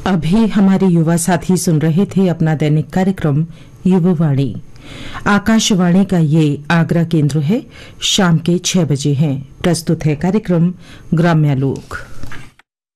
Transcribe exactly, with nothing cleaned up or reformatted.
अभी हमारे युवा साथी सुन रहे थे अपना दैनिक कार्यक्रम युवावाणी। आकाशवाणी का ये आगरा केंद्र है। शाम के छह बजे है। प्रस्तुत है कार्यक्रम ग्राम्य लोक।